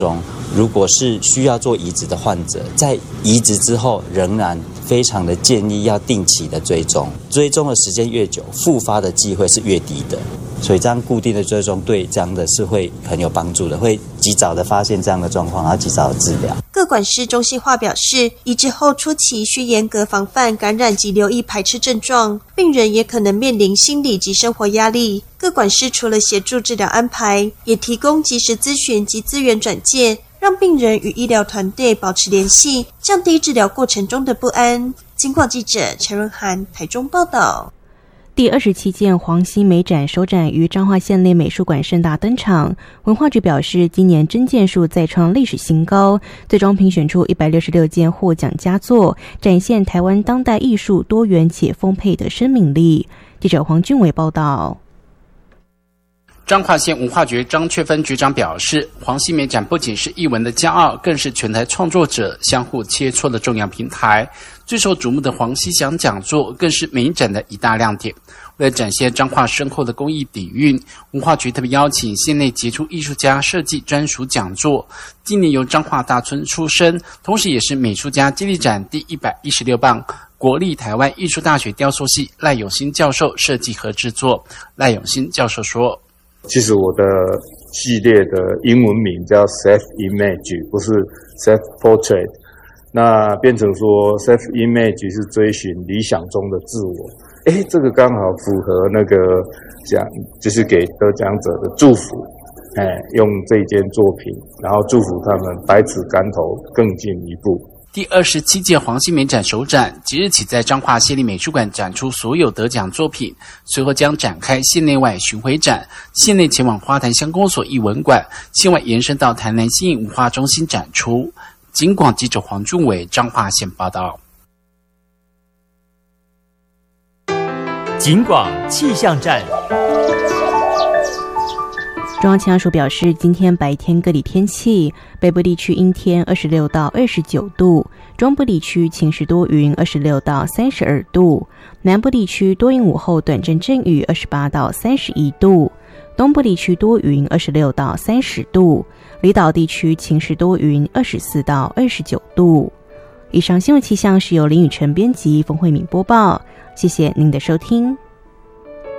如果是需要做移植的患者，在移植之后仍然非常的建议要定期的追踪的时间越久，复发的机会是越低的。所以这样固定的追踪对这样的是会很有帮助的，会及早的发现这样的状况，然后及早的治疗。 个管师中心化表示，移植后初期需严格防范感染及留意排斥症状，病人也可能面临心理及生活压力。个管师除了协助治疗安排，也提供及时咨询及资源转介，让病人与医疗团队保持联系，降低治疗过程中的不安。警广记者陈润涵台中报道。 第27届黄溪美展首展于彰化县立美术馆盛大登场。文化局表示，今年征件数再创历史新高，最终评选出166件获奖佳作，展现台湾当代艺术多元且丰沛的生命力。记者黄俊伟报道。 彰化县文化局张雀芬局长表示，黄溪美展不仅是艺文的骄傲，更是全台创作者相互切磋的重要平台。最受瞩目的黄溪奖讲座更是美展的一大亮点。为了展现彰化深厚的工艺底蕴，文化局特别邀请县内杰出艺术家设计专属讲座。今年由彰化大村出身，同时也是美术家接力展第116棒国立台湾艺术大学雕塑系赖永新教授设计和制作。赖永新教授说， 其实我的系列的英文名叫 Self Image， 不是 Self Portrait。那变成说 Self Image 是追寻理想中的自我。这个刚好符合那个奖，就是给得奖者的祝福。用这件作品，然后祝福他们百尺竿头更进一步。 第27届黄溪美展首展即日起在彰化县立美术馆展出所有得奖作品，随后将展开县内外巡回展，县内前往花坛乡公所艺文馆，县外延伸到台南新颖文化中心展出。警广记者黄俊伟彰化县报道。 警广气象站。 中央气象署表示，今天白天各地天气，北部地区阴天26到29度，中部地区晴时多云26到32度，南部地区多云午后短阵阵雨28到31度，东部地区多云26到30度，离岛地区晴时多云24到29度。以上新闻气象是由林雨晨编辑，冯慧敏播报，谢谢您的收听。